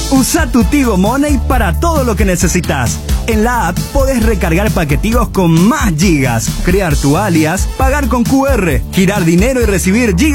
Usa tu Tigo Money para todo lo que necesitas. En la app podés recargar paquetigos con más gigas, crear tu alias, pagar con QR, girar dinero y recibir gigas